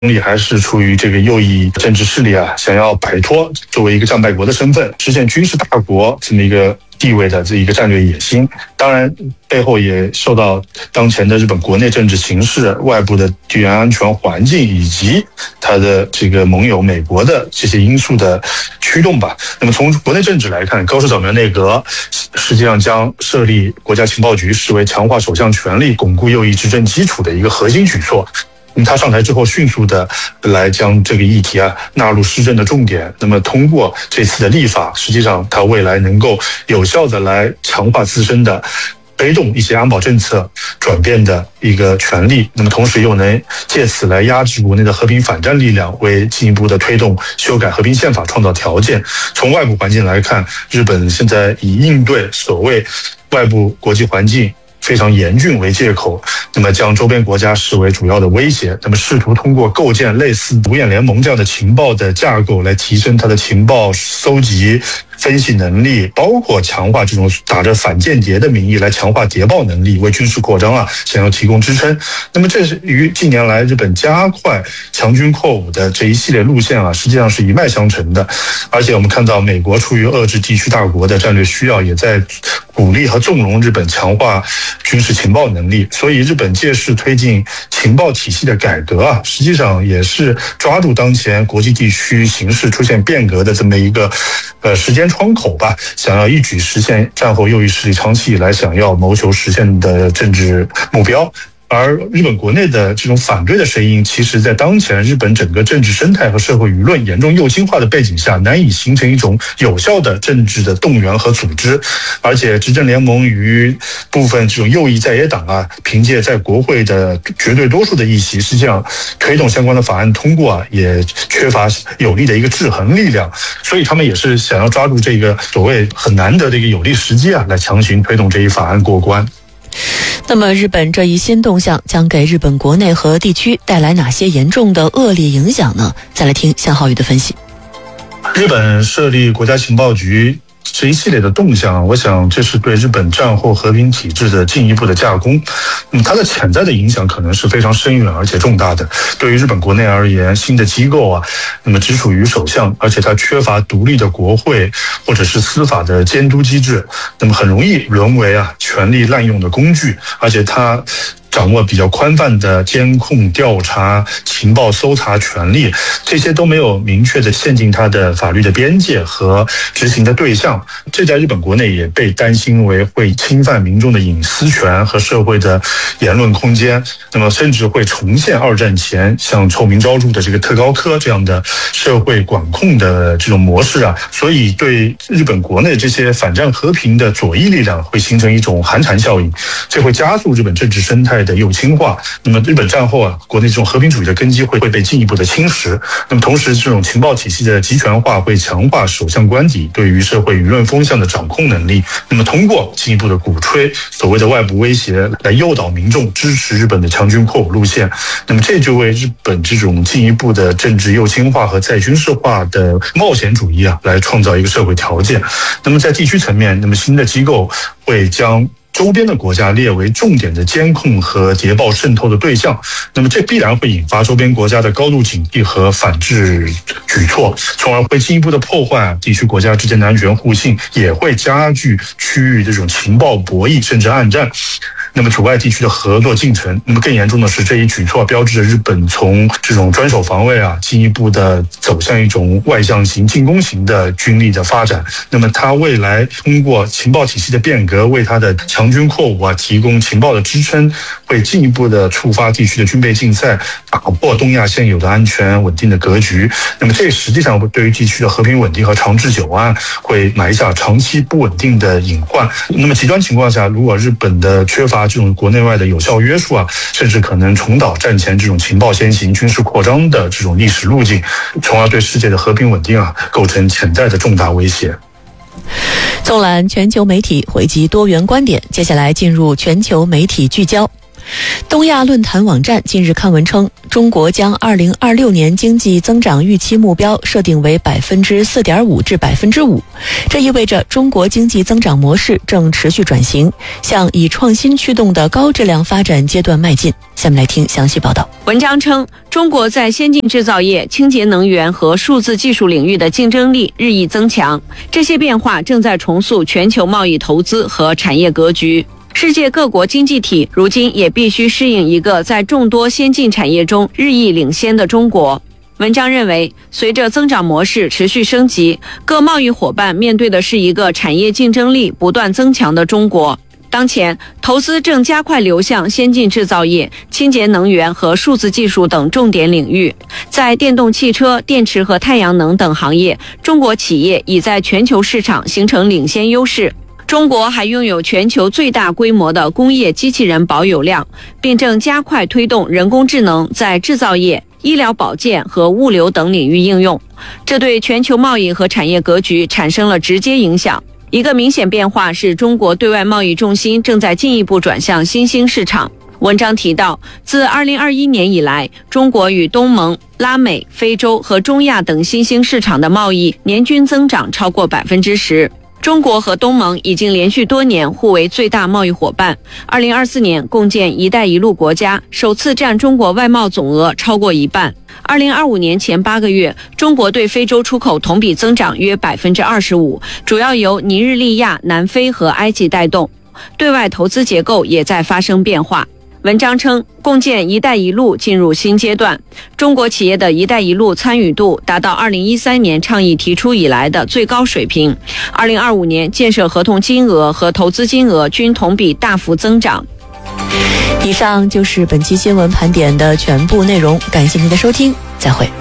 力还是出于这个右翼政治势力啊，想要摆脱作为一个战败国的身份，实现军事大国这么一个地位的这一个战略野心。当然背后也受到当前的日本国内政治形势、外部的地缘安全环境以及它的这个盟友美国的这些因素的驱动吧。那么从国内政治来看，高市早苗内阁实际上将设立国家情报局视为强化首相权力、巩固右翼执政基础的一个核心举措。他上台之后迅速的来将这个议题纳入施政的重点，那么通过这次的立法，实际上他未来能够有效的来强化自身的推动一些安保政策转变的一个权利，那么同时又能借此来压制国内的和平反战力量，为进一步的推动修改和平宪法创造条件。从外部环境来看，日本现在以应对所谓外部国际环境非常严峻为借口，那么将周边国家视为主要的威胁，那么试图通过构建类似五眼联盟这样的情报的架构来提升它的情报搜集分析能力，包括强化这种打着反间谍的名义来强化谍报能力，为军事扩张想要提供支撑。那么这是与近年来日本加快强军扩武的这一系列路线实际上是一脉相承的。而且我们看到美国出于遏制地区大国的战略需要，也在鼓励和纵容日本强化军事情报能力，所以日本借势推进情报体系的改革实际上也是抓住当前国际地区形势出现变革的这么一个时间窗口吧，想要一举实现战后右翼势力长期以来想要谋求实现的政治目标。而日本国内的这种反对的声音，其实在当前日本整个政治生态和社会舆论严重右倾化的背景下，难以形成一种有效的政治的动员和组织。而且执政联盟与部分这种右翼在野党凭借在国会的绝对多数的议席，实际上推动相关的法案通过也缺乏有力的一个制衡力量，所以他们也是想要抓住这个所谓很难得的一个有利时机来强行推动这一法案过关。 那么日本这一新动向将给日本国内和地区带来哪些严重的恶劣影响呢？再来听向浩宇的分析。 日本设立国家情报局这一系列的动向，我想这是对日本战后和平体制的进一步的架空。它的潜在的影响可能是非常深远而且重大的。对于日本国内而言，新的机构那么只属于首相，而且它缺乏独立的国会或者是司法的监督机制，那么很容易沦为权力滥用的工具，而且它掌握比较宽泛的监控、调查、情报搜查权利，这些都没有明确的限定它的法律的边界和执行的对象。这在日本国内也被担心为会侵犯民众的隐私权和社会的言论空间，那么甚至会重现二战前像臭名昭著的这个特高科这样的社会管控的这种模式所以对日本国内这些反战和平的左翼力量会形成一种寒蝉效应，这会加速日本政治生态的右倾化。那么日本战后国内这种和平主义的根基会被进一步的侵蚀。那么同时这种情报体系的集权化会强化首相官邸对于社会舆论风向的掌控能力，那么通过进一步的鼓吹所谓的外部威胁来诱导民众支持日本的强军扩武路线，那么这就为日本这种进一步的政治右倾化和再军事化的冒险主义来创造一个社会条件。那么在地区层面，那么新的机构会将周边的国家列为重点的监控和谍报渗透的对象，那么这必然会引发周边国家的高度警惕和反制举措，从而会进一步的破坏地区国家之间的安全互信，也会加剧区域这种情报博弈甚至暗战，那么阻碍地区的合作进程。那么更严重的是，这一举措标志着日本从这种专守防卫进一步的走向一种外向型进攻型的军力的发展。那么它未来通过情报体系的变革，为它的强军扩武提供情报的支撑，会进一步的触发地区的军备竞赛，打破东亚现有的安全稳定的格局。那么这实际上对于地区的和平稳定和长治久安会埋下长期不稳定的隐患。那么极端情况下，如果日本的缺乏这种国内外的有效约束甚至可能重蹈战前这种情报先行、军事扩张的这种历史路径，从而对世界的和平稳定构成潜在的重大威胁。 纵览全球媒体，汇集多元观点，接下来进入全球媒体聚焦。 东亚论坛网站近日刊文称，中国将2026年经济增长预期目标设定为4.5%至5%，这意味着中国经济增长模式正持续转型，向以创新驱动的高质量发展阶段迈进。下面来听详细报道。 文章称，中国在先进制造业、清洁能源和数字技术领域的竞争力日益增强，这些变化正在重塑全球贸易投资和产业格局。世界各国经济体如今也必须适应一个在众多先进产业中日益领先的中国。文章认为，随着增长模式持续升级，各贸易伙伴面对的是一个产业竞争力不断增强的中国。当前，投资正加快流向先进制造业、清洁能源和数字技术等重点领域。在电动汽车、电池和太阳能等行业，中国企业已在全球市场形成领先优势。中国还拥有全球最大规模的工业机器人保有量，并正加快推动人工智能在制造业、医疗保健和物流等领域应用，这对全球贸易和产业格局产生了直接影响。一个明显变化是中国对外贸易重心正在进一步转向新兴市场。文章提到，自2021年以来，中国与东盟、拉美、非洲和中亚等新兴市场的贸易年均增长超过10%。中国和东盟已经连续多年互为最大贸易伙伴。2024年共建“一带一路”国家首次占中国外贸总额超过一半。2025年前8个月，中国对非洲出口同比增长约25%，主要由尼日利亚、南非和埃及带动。对外投资结构也在发生变化。文章称，共建“一带一路”进入新阶段，中国企业的一带一路参与度达到2013年倡议提出以来的最高水平。2025年建设合同金额和投资金额均同比大幅增长。 以上就是本期新闻盘点的全部内容，感谢您的收听，再会。